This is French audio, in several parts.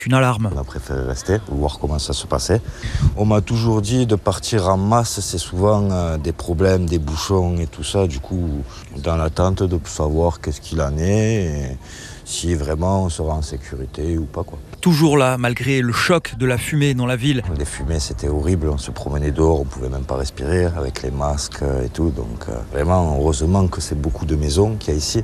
qu'une alarme. On a préféré rester, voir comment ça se passait. On m'a toujours dit de partir en masse, c'est souvent des problèmes, des bouchons et tout ça. Du coup, dans l'attente de savoir qu'est-ce qu'il en est et si vraiment on sera en sécurité ou pas, quoi. Toujours là, malgré le choc de la fumée dans la ville. Les fumées, c'était horrible. On se promenait dehors, on pouvait même pas respirer avec les masques et tout. Donc vraiment, heureusement que c'est beaucoup de maisons qu'il y a ici.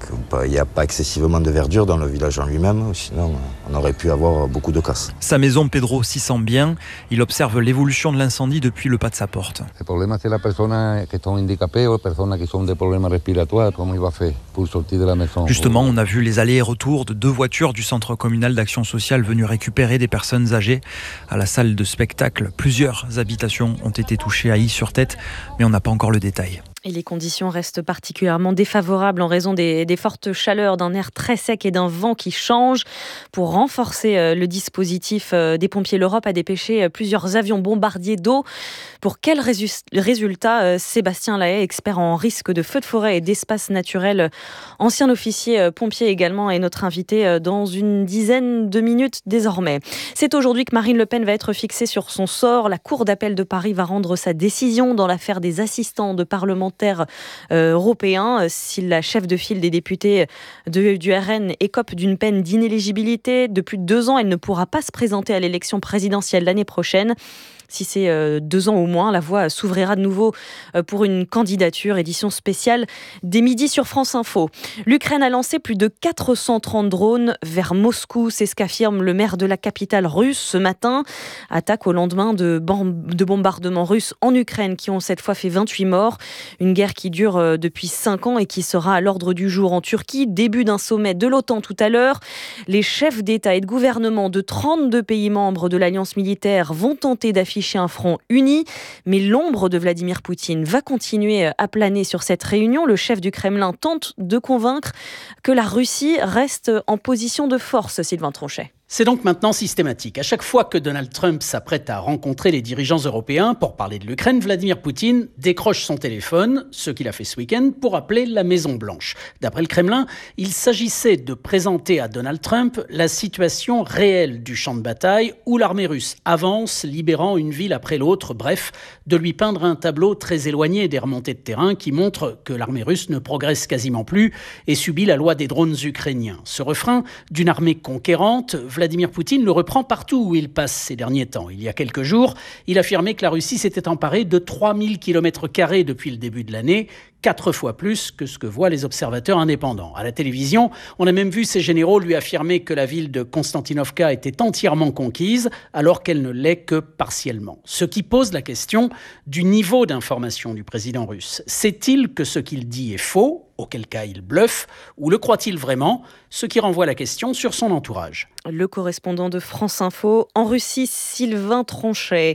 Il n'y a pas excessivement de verdure dans le village en lui-même, sinon on aurait pu avoir beaucoup de casse. Sa maison, Pedro s'y sent bien. Il observe l'évolution de l'incendie depuis le pas de sa porte. Le problème, c'est les personnes qui sont handicapées ou les personnes qui ont des problèmes respiratoires. Comment il va faire pour sortir de la maison? Justement, on a vu les allers et retours de 2 voitures du Centre communal d'action sociale venues récupérer des personnes âgées à la salle de spectacle. Plusieurs habitations ont été touchées à Is-sur-Tête, mais on n'a pas encore le détail. Et les conditions restent particulièrement défavorables en raison des fortes chaleurs, d'un air très sec et d'un vent qui change. Pour renforcer le dispositif, des pompiers l'Europe a dépêché plusieurs avions bombardiers d'eau. Pour quel résultat Sébastien Lahaye, expert en risque de feux de forêt et d'espaces naturels, ancien officier pompier également, est notre invité dans une dizaine de minutes désormais. C'est aujourd'hui que Marine Le Pen va être fixée sur son sort. La Cour d'appel de Paris va rendre sa décision dans l'affaire des assistants de parlementaires européens. Si la chef de file des députés du RN écope d'une peine d'inéligibilité de plus de 2 ans, elle ne pourra pas se présenter à l'élection présidentielle l'année prochaine. Si c'est 2 ans au moins, la voie s'ouvrira de nouveau pour une candidature. Édition spéciale dès midi sur France Info. L'Ukraine a lancé plus de 430 drones vers Moscou. C'est ce qu'affirme le maire de la capitale russe ce matin. Attaque au lendemain de bombardements russes en Ukraine qui ont cette fois fait 28 morts. Une guerre qui dure depuis 5 ans et qui sera à l'ordre du jour en Turquie. Début d'un sommet de l'OTAN tout à l'heure. Les chefs d'État et de gouvernement de 32 pays membres de l'Alliance militaire vont tenter d'afficher un front uni, mais l'ombre de Vladimir Poutine va continuer à planer sur cette réunion. Le chef du Kremlin tente de convaincre que la Russie reste en position de force, Sylvain Tronchet. C'est donc maintenant systématique. À chaque fois que Donald Trump s'apprête à rencontrer les dirigeants européens pour parler de l'Ukraine, Vladimir Poutine décroche son téléphone, ce qu'il a fait ce week-end, pour appeler la Maison-Blanche. D'après le Kremlin, il s'agissait de présenter à Donald Trump la situation réelle du champ de bataille où l'armée russe avance, libérant une ville après l'autre. Bref, de lui peindre un tableau très éloigné des remontées de terrain qui montrent que l'armée russe ne progresse quasiment plus et subit la loi des drones ukrainiens. Ce refrain d'une armée conquérante, Vladimir Poutine le reprend partout où il passe ces derniers temps. Il y a quelques jours, il affirmait que la Russie s'était emparée de 3000 km² depuis le début de l'année, 4 fois plus que ce que voient les observateurs indépendants. À la télévision, on a même vu ces généraux lui affirmer que la ville de Konstantinovka était entièrement conquise, alors qu'elle ne l'est que partiellement. Ce qui pose la question du niveau d'information du président russe. Sait-il que ce qu'il dit est faux ? Auquel cas il bluffe, ou le croit-il vraiment? Ce qui renvoie la question sur son entourage. Le correspondant de France Info en Russie, Sylvain Tronchet.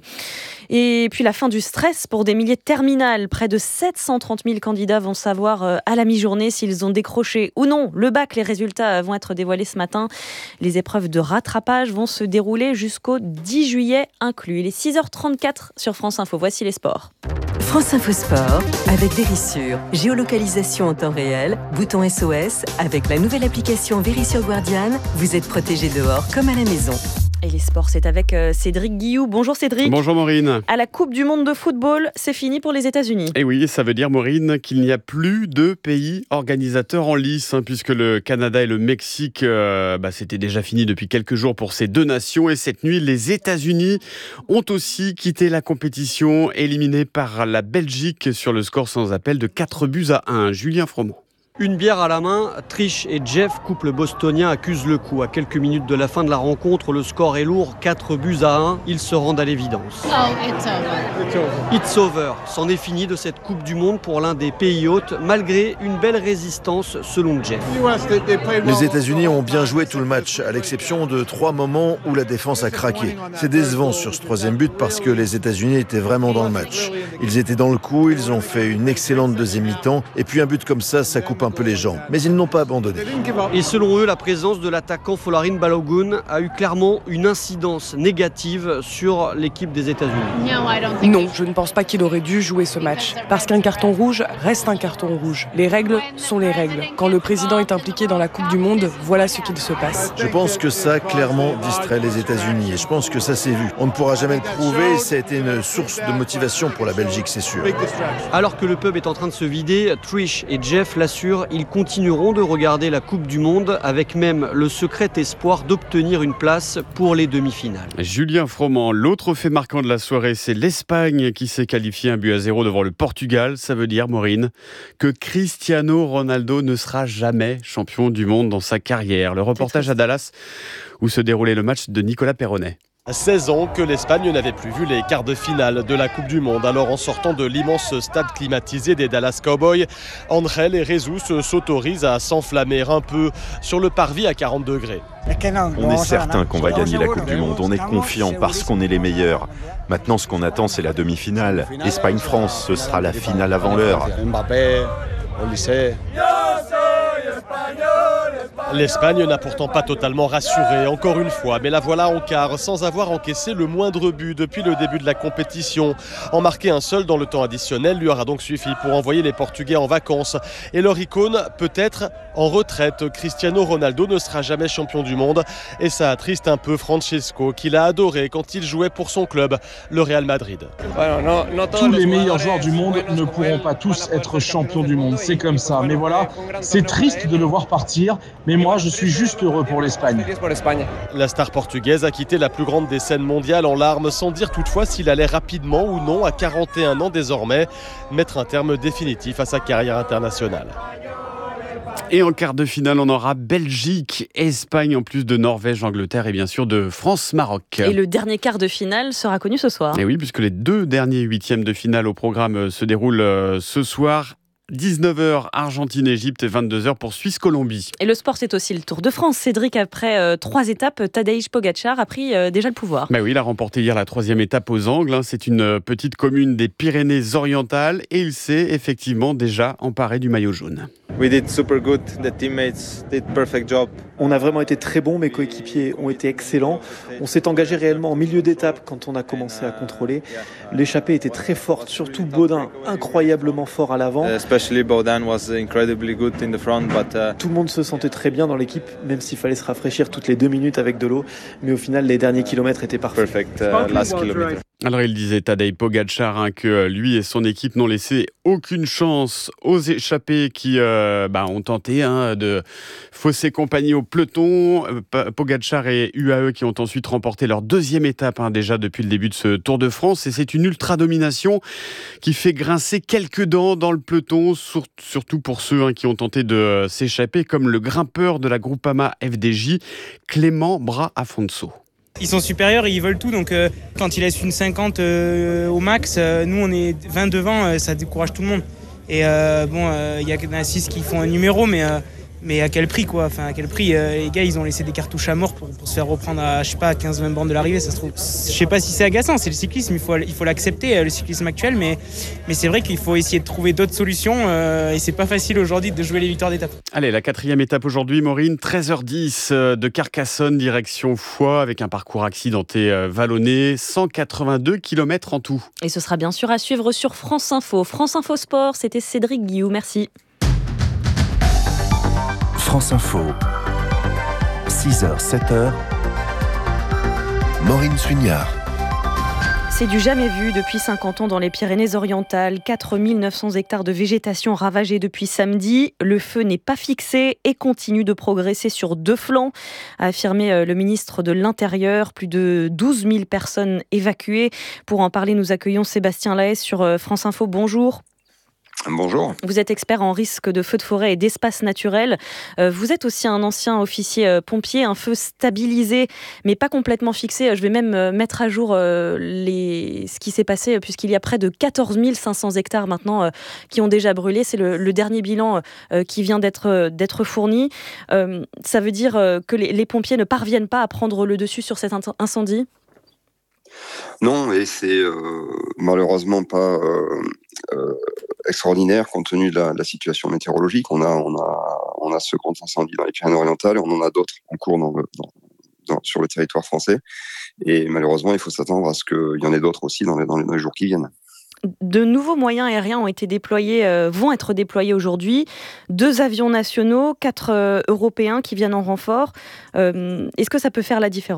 Et puis la fin du stress pour des milliers de terminales. Près de 730 000 candidats vont savoir à la mi-journée s'ils ont décroché ou non le bac. Les résultats vont être dévoilés ce matin. Les épreuves de rattrapage vont se dérouler jusqu'au 10 juillet inclus. Il est 6h34 sur France Info. Voici les sports. France Info Sport avec Vérissure. Géolocalisation en temps réel, bouton SOS. Avec la nouvelle application Vérissure Guardian, vous êtes protégé dehors comme à la maison. Et les sports, c'est avec Cédric Guilloux. Bonjour Cédric. Bonjour Maureen. À la Coupe du Monde de football, c'est fini pour les États-Unis. Et oui, ça veut dire Maureen qu'il n'y a plus de pays organisateurs en lice, puisque le Canada et le Mexique, c'était déjà fini depuis quelques jours pour ces 2 nations. Et cette nuit, les États-Unis ont aussi quitté la compétition, éliminés par la Belgique sur le score sans appel de 4-1. Julien Froment. Une bière à la main, Trish et Jeff, couple bostonien, accusent le coup. À quelques minutes de la fin de la rencontre, le score est lourd, 4-1. Ils se rendent à l'évidence. It's over. C'en est fini de cette Coupe du Monde pour l'un des pays hôtes, malgré une belle résistance selon Jeff. Les États-Unis ont bien joué tout le match, à l'exception de 3 moments où la défense a craqué. C'est décevant sur ce 3e but parce que les États-Unis étaient vraiment dans le match. Ils étaient dans le coup, ils ont fait une excellente deuxième mi-temps, et puis un but comme ça coupe un peu les gens. Mais ils n'ont pas abandonné. Et selon eux, la présence de l'attaquant Folarin Balogun a eu clairement une incidence négative sur l'équipe des États-Unis. Non, je ne pense pas qu'il aurait dû jouer ce match. Parce qu'un carton rouge reste un carton rouge. Les règles sont les règles. Quand le président est impliqué dans la Coupe du Monde, voilà ce qu'il se passe. Je pense que ça, clairement, distrait les États-Unis. Et je pense que ça s'est vu. On ne pourra jamais le prouver. Ça a été une source de motivation pour la Belgique, c'est sûr. Alors que le pub est en train de se vider, Trish et Jeff l'assurent, ils continueront de regarder la Coupe du Monde avec même le secret espoir d'obtenir une place pour les demi-finales. Julien Froment, l'autre fait marquant de la soirée, c'est l'Espagne qui s'est qualifiée 1-0 devant le Portugal. Ça veut dire, Maureen, que Cristiano Ronaldo ne sera jamais champion du monde dans sa carrière. Le reportage à Dallas où se déroulait le match de Nicolas Perronnet. 16 ans que l'Espagne n'avait plus vu les quarts de finale de la Coupe du Monde. Alors en sortant de l'immense stade climatisé des Dallas Cowboys, Ángel et Jesus s'autorisent à s'enflammer un peu sur le parvis à 40 degrés. On est certain qu'on va gagner la Coupe du Monde, on est confiant parce qu'on est les meilleurs. Maintenant ce qu'on attend c'est la demi-finale. Espagne-France, ce sera la finale avant l'heure. L'Espagne n'a pourtant pas totalement rassuré, encore une fois, mais la voilà en quart, sans avoir encaissé le moindre but depuis le début de la compétition. En marquer un seul dans le temps additionnel lui aura donc suffi pour envoyer les Portugais en vacances. Et leur icône, peut-être en retraite. Cristiano Ronaldo ne sera jamais champion du monde. Et ça attriste un peu Francesco, qu'il a adoré quand il jouait pour son club, le Real Madrid. Tous les meilleurs joueurs du monde ne pourront pas tous être champions du monde, c'est comme ça. Mais voilà, c'est triste de le voir partir, mais moi je suis juste heureux pour l'Espagne. La star portugaise a quitté la plus grande des scènes mondiales en larmes, sans dire toutefois s'il allait rapidement ou non, à 41 ans désormais, mettre un terme définitif à sa carrière internationale. Et en quart de finale, on aura Belgique, Espagne, en plus de Norvège, Angleterre et bien sûr de France-Maroc. Et le dernier quart de finale sera connu ce soir. Et oui, puisque les deux derniers huitièmes de finale au programme se déroulent ce soir. 19h Argentine-Égypte et 22h pour Suisse-Colombie. Et le sport, c'est aussi le Tour de France. Cédric, après 3 étapes, Tadej Pogačar a pris déjà le pouvoir. Oui, il a remporté hier la 3e étape aux Angles. C'est une petite commune des Pyrénées-Orientales et il s'est effectivement déjà emparé du maillot jaune. On a vraiment été très bons, mes coéquipiers ont été excellents. On s'est engagé réellement en milieu d'étape quand on a commencé à contrôler. L'échappée était très forte, surtout Baudin, incroyablement fort à l'avant. Tout le monde se sentait très bien dans l'équipe, même s'il fallait se rafraîchir toutes les 2 minutes avec de l'eau. Mais au final, les derniers kilomètres étaient parfaits. Alors il disait Tadej Pogačar que lui et son équipe n'ont laissé aucune chance aux échappés qui ont tenté de fausser compagnie au peloton. Pogačar et UAE qui ont ensuite remporté leur 2e étape déjà depuis le début de ce Tour de France. Et c'est une ultra-domination qui fait grincer quelques dents dans le peloton, surtout pour ceux qui ont tenté de s'échapper, comme le grimpeur de la Groupama FDJ, Clément Bra-Afonso. Ils sont supérieurs et ils veulent tout, donc quand ils laissent une 50 au max, nous on est 20 devant, ça décourage tout le monde. Et il y en a 6 qui font un numéro, mais à quel prix quoi ? Enfin, à quel prix les gars, ils ont laissé des cartouches à mort pour se faire reprendre à 15-20 bornes de l'arrivée. Ça se trouve, je sais pas si c'est agaçant, c'est le cyclisme, il faut l'accepter, le cyclisme actuel, mais c'est vrai qu'il faut essayer de trouver d'autres solutions et c'est pas facile aujourd'hui de jouer les victoires d'étape. Allez, la 4e étape aujourd'hui, Maureen, 13h10 de Carcassonne, direction Foix, avec un parcours accidenté vallonné, 182 km en tout. Et ce sera bien sûr à suivre sur France Info. France Info Sport, c'était Cédric Guillou, merci. France Info, 6h, 7h, Maureen Suignard. C'est du jamais vu depuis 50 ans dans les Pyrénées-Orientales. 4900 hectares de végétation ravagés depuis samedi. Le feu n'est pas fixé et continue de progresser sur 2 flancs, a affirmé le ministre de l'Intérieur. Plus de 12 000 personnes évacuées. Pour en parler, nous accueillons Sébastien Lahaye sur France Info. Bonjour. Bonjour. Vous êtes expert en risque de feux de forêt et d'espaces naturels. Vous êtes aussi un ancien officier pompier, un feu stabilisé, mais pas complètement fixé. Je vais même mettre à jour ce qui s'est passé, puisqu'il y a près de 14 500 hectares maintenant qui ont déjà brûlé. C'est le dernier bilan qui vient d'être fourni. Ça veut dire que les pompiers ne parviennent pas à prendre le dessus sur cet incendie ? Non, et c'est malheureusement pas extraordinaire compte tenu de la situation météorologique. On a ce grand incendie dans les Pyrénées-Orientales et on en a d'autres en cours sur le territoire français. Et malheureusement, il faut s'attendre à ce qu'il y en ait d'autres aussi dans les jours qui viennent. De nouveaux moyens aériens vont être déployés aujourd'hui. 2 avions nationaux, 4 européens qui viennent en renfort. Est-ce que ça peut faire la différence ?